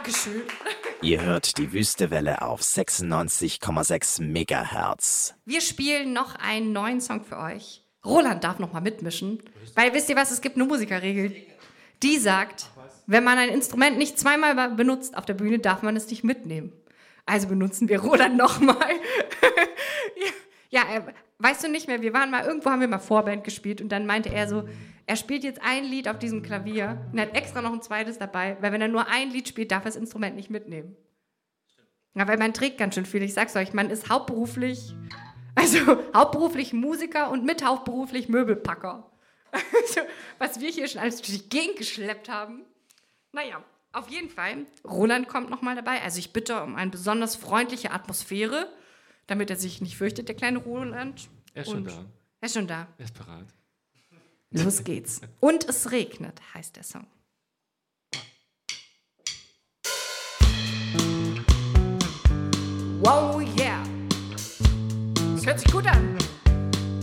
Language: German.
Dankeschön. Ihr hört die Wüstewelle auf 96,6 Megahertz. Wir spielen noch einen neuen Song für euch. Roland darf noch mal mitmischen, weil wisst ihr was, es gibt eine Musikerregel, die sagt, wenn man ein Instrument nicht zweimal benutzt auf der Bühne, darf man es nicht mitnehmen. Also benutzen wir Roland noch mal. Ja, weißt du nicht mehr, irgendwo haben wir mal Vorband gespielt und dann meinte er so, er spielt jetzt ein Lied auf diesem Klavier und er hat extra noch ein zweites dabei, weil wenn er nur ein Lied spielt, darf er das Instrument nicht mitnehmen. Ja, weil man trägt ganz schön viel. Ich sag's euch, man ist hauptberuflich Musiker und mit hauptberuflich Möbelpacker. Also, was wir hier schon alles durch die Gegend geschleppt haben. Naja, auf jeden Fall, Roland kommt nochmal dabei. Also ich bitte um eine besonders freundliche Atmosphäre, damit er sich nicht fürchtet, der kleine Roland. Er ist schon da. Er ist schon da. Er ist parat. Los geht's. Und es regnet, heißt der Song. Wow, yeah. Das hört sich gut an.